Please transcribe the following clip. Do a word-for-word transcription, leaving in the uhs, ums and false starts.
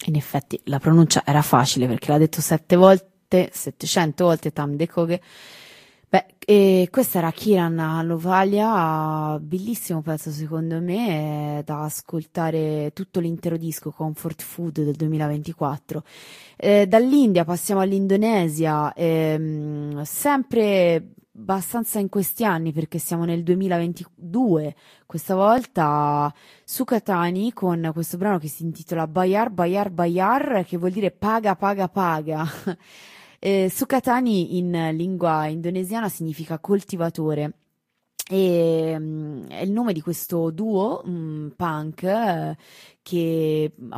In effetti la pronuncia era facile perché l'ha detto sette volte, settecento volte Tam De Koge. Beh, e questa era Kiran Lovalia, bellissimo pezzo secondo me, eh, da ascoltare tutto l'intero disco Comfort Food del duemilaventiquattro. Eh, dall'India passiamo all'Indonesia, ehm, sempre abbastanza in questi anni perché siamo nel duemilaventidue, questa volta Sukatani con questo brano che si intitola Bayar Bayar Bayar, che vuol dire paga paga paga. Eh, Sukatani in lingua indonesiana significa coltivatore e mm, è il nome di questo duo mm, punk eh, che